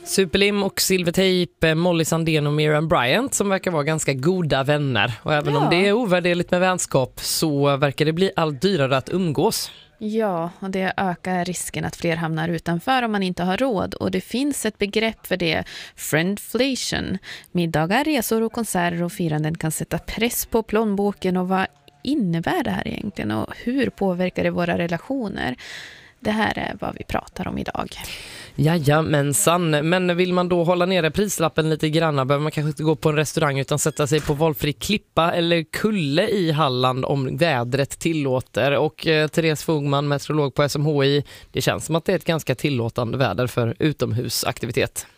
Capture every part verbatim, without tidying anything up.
Superlim och Silvertejp, Molly Sandén och Miriam Bryant som verkar vara ganska goda vänner. Och även ja. om det är ovärderligt med vänskap så verkar det bli allt dyrare att umgås. Ja, och det ökar risken att fler hamnar utanför om man inte har råd. Och det finns ett begrepp för det, friendflation. Middagar, resor och konserter och firanden kan sätta press på plånboken. Och vad innebär det här egentligen? Och hur påverkar det våra relationer? Det här är vad vi pratar om idag. Jajamensan, men vill man då hålla nere prislappen lite grann behöver man kanske inte gå på en restaurang utan sätta sig på valfri klippa eller kulle i Halland om vädret tillåter. Och eh, Therese Fogman, meteorolog på S M H I, det känns som att det är ett ganska tillåtande väder för utomhusaktivitet.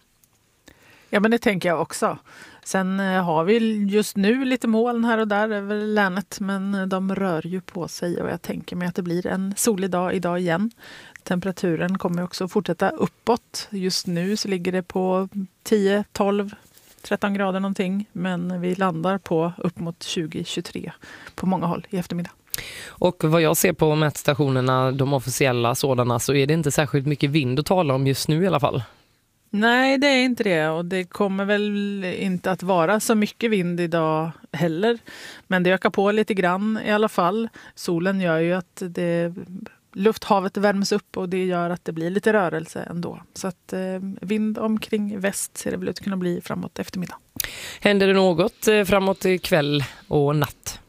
Ja, men det tänker jag också. Sen eh, har vi just nu lite moln här och där över länet, men de rör ju på sig och jag tänker mig att det blir en solig dag idag igen. Temperaturen kommer också fortsätta uppåt. Just nu så ligger det på tio, tolv, tretton grader någonting, men vi landar på upp mot tjugo, tjugotre på många håll i eftermiddag. Och vad jag ser på mätstationerna, de officiella sådana, så är det inte särskilt mycket vind att tala om just nu i alla fall. Nej, det är inte det och det kommer väl inte att vara så mycket vind idag heller. Men det ökar på lite grann i alla fall. Solen gör ju att det, lufthavet värms upp och det gör att det blir lite rörelse ändå. Så att eh, vind omkring väst ser det väl ut att kunna bli framåt eftermiddag. Händer det något eh, framåt kväll och natt?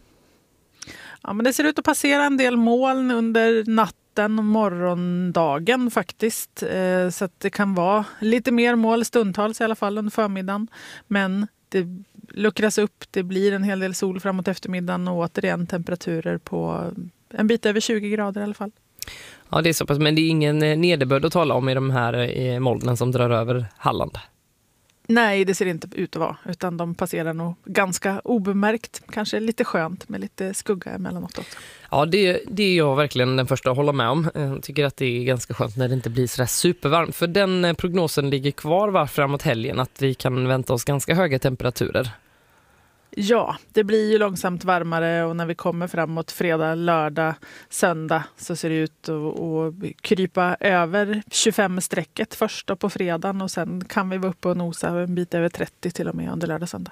Ja, men det ser ut att passera en del moln under natten och morgondagen faktiskt. Eh, så att det kan vara lite mer moln stundtals i alla fall under förmiddagen. Men det luckras upp, det blir en hel del sol framåt eftermiddagen och återigen temperaturer på en bit över tjugo grader i alla fall. Ja, det är så pass, men det är ingen nederbörd att tala om i de här molnen som drar över Halland. Nej, det ser inte ut att vara, utan de passerar nog ganska obemärkt. Kanske lite skönt med lite skugga emellanåt också. Ja, det, det är jag verkligen den första att hålla med om. Jag tycker att det är ganska skönt när det inte blir så där supervarmt. För den prognosen ligger kvar var framåt helgen att vi kan vänta oss ganska höga temperaturer. Ja, det blir ju långsamt varmare och när vi kommer framåt fredag, lördag, söndag så ser det ut att, att krypa över tjugofem-strecket först på fredagen och sen kan vi vara uppe och nosa en bit över trettio till och med under lördag, söndag.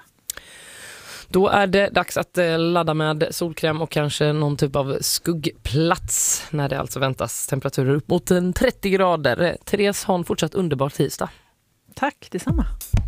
Då är det dags att ladda med solkräm och kanske någon typ av skuggplats när det alltså väntas temperaturer upp mot trettio grader. Therese, ha en fortsatt underbar tisdag. Tack, detsamma.